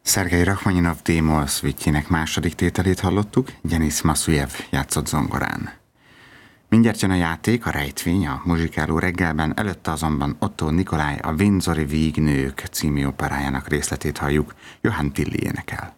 Szergej Rachmaninov D-moll szvitjének második tételét hallottuk, Denis Masujev játszott zongorán. Mindjárt jön a játék, a rejtvény, a muzsikáló reggelben, előtte azonban Otto Nikolaj a Windsori Vígnők című operájának részletét halljuk, Johann Tilly énekel.